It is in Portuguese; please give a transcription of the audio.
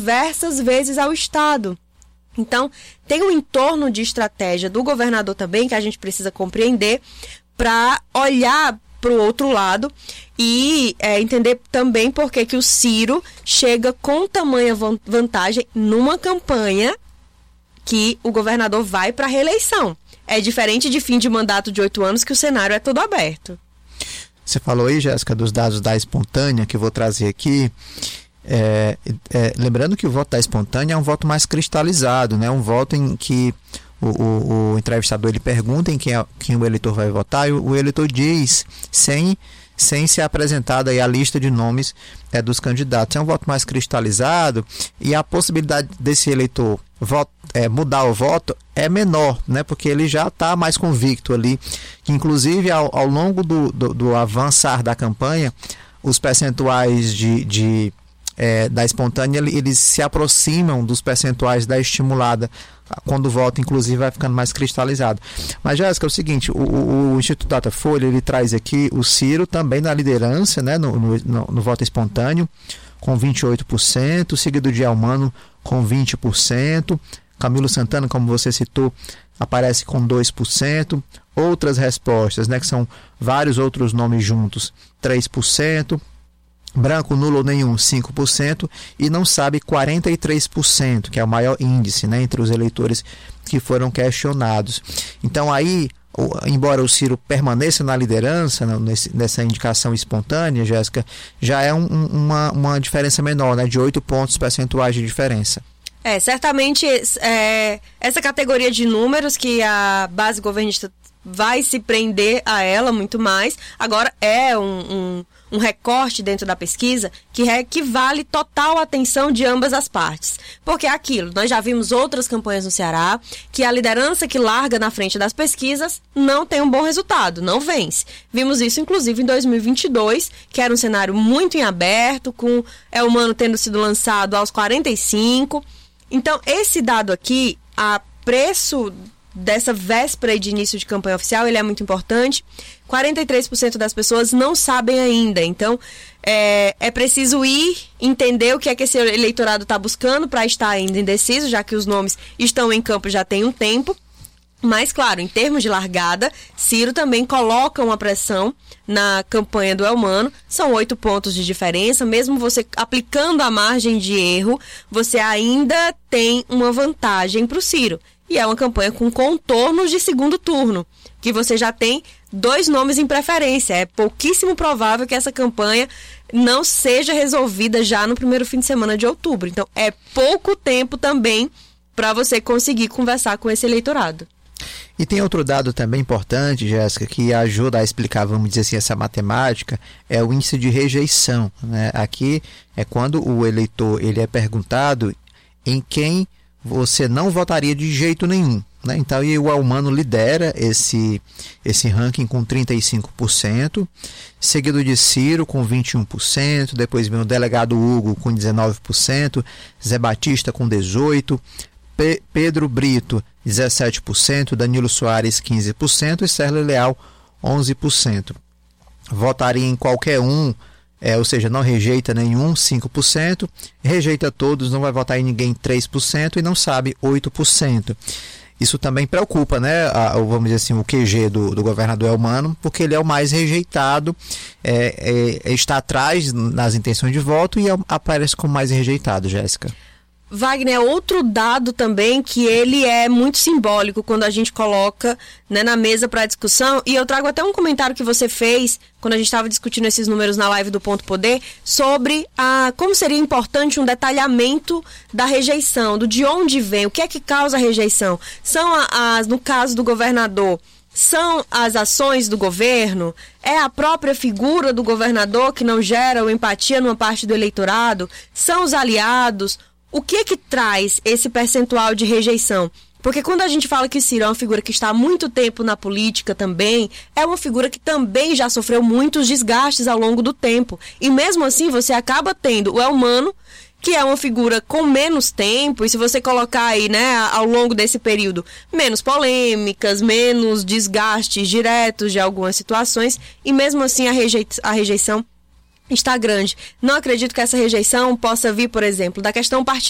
diversas vezes ao Estado. Então, tem um entorno de estratégia do governador também que a gente precisa compreender para olhar para o outro lado e entender também por que o Ciro chega com tamanha vantagem numa campanha que o governador vai para a reeleição. É diferente de fim de mandato de 8 anos, que o cenário é todo aberto. Você falou aí, Jéssica, dos dados da espontânea, que eu vou trazer aqui. Lembrando que o voto da espontânea é um voto mais cristalizado, né? Um voto em que o entrevistador ele pergunta em quem o eleitor vai votar, e o eleitor diz sem ser apresentada aí a lista de nomes dos candidatos. É um voto mais cristalizado e a possibilidade desse eleitor mudar o voto é menor, né? Porque ele já está mais convicto ali, que inclusive ao longo do avançar da campanha, os percentuais da espontânea, eles se aproximam dos percentuais da estimulada, quando o voto, inclusive, vai ficando mais cristalizado. Mas, Jéssica, é o seguinte, o Instituto Datafolha, ele traz aqui o Ciro também na liderança, né, no voto espontâneo, com 28%, seguido de Elmano com 20%, Camilo Santana, como você citou, aparece com 2%, outras respostas, né, que são vários outros nomes juntos, 3%, branco, nulo ou nenhum, 5%, e não sabe 43%, que é o maior índice, né, entre os eleitores que foram questionados. Então aí, embora o Ciro permaneça na liderança, nessa indicação espontânea, Jéssica, já é uma diferença menor, né, de 8 pontos percentuais de diferença. Certamente essa categoria de números que a base governista vai se prender a ela muito mais. Agora é um recorte dentro da pesquisa que vale total atenção de ambas as partes. Porque é aquilo, nós já vimos outras campanhas no Ceará, que a liderança que larga na frente das pesquisas não tem um bom resultado, não vence. Vimos isso, inclusive, em 2022, que era um cenário muito em aberto, com Elmano tendo sido lançado aos 45. Então, esse dado aqui, a preço dessa véspera de início de campanha oficial, ele é muito importante. 43% das pessoas não sabem ainda. Então, é preciso entender o que é que esse eleitorado está buscando para estar ainda indeciso, já que os nomes estão em campo já tem um tempo. Mas, claro, em termos de largada, Ciro também coloca uma pressão na campanha do Elmano. São 8 pontos de diferença. Mesmo você aplicando a margem de erro, você ainda tem uma vantagem para o Ciro. E é uma campanha com contornos de segundo turno, que você já tem 2 nomes em preferência. É pouquíssimo provável que essa campanha não seja resolvida já no primeiro fim de semana de outubro. Então, é pouco tempo também para você conseguir conversar com esse eleitorado. E tem outro dado também importante, Jéssica, que ajuda a explicar, vamos dizer assim, essa matemática, é o índice de rejeição, né? Aqui é quando o eleitor ele é perguntado em quem você não votaria de jeito nenhum, né? Então, e o Elmano lidera esse ranking com 35%, seguido de Ciro com 21%, depois vem o delegado Hugo com 19%, Zé Batista com 18%, Pedro Brito 17%, Danilo Soares 15% e Sérgio Leal 11%. Votaria em qualquer um, ou seja, não rejeita nenhum, 5%, rejeita todos, não vai votar em ninguém, 3% e não sabe, 8%. Isso também preocupa, né, vamos dizer assim, o QG do governador Elmano, porque ele é o mais rejeitado, está atrás nas intenções de voto e aparece como mais rejeitado, Jéssica. Wagner, outro dado também que ele é muito simbólico quando a gente coloca, né, na mesa para discussão, e eu trago até um comentário que você fez quando a gente estava discutindo esses números na live do Ponto Poder, sobre como seria importante um detalhamento da rejeição, de onde vem, o que é que causa a rejeição. São no caso do governador, são as ações do governo? É a própria figura do governador que não gera empatia numa parte do eleitorado? São os aliados? O que traz esse percentual de rejeição? Porque quando a gente fala que Ciro é uma figura que está há muito tempo na política também, é uma figura que também já sofreu muitos desgastes ao longo do tempo. E mesmo assim você acaba tendo o Elmano, que é uma figura com menos tempo, e se você colocar aí, né, ao longo desse período, menos polêmicas, menos desgastes diretos de algumas situações, e mesmo assim a rejeição está grande. Não acredito que essa rejeição possa vir, por exemplo, da questão partidária.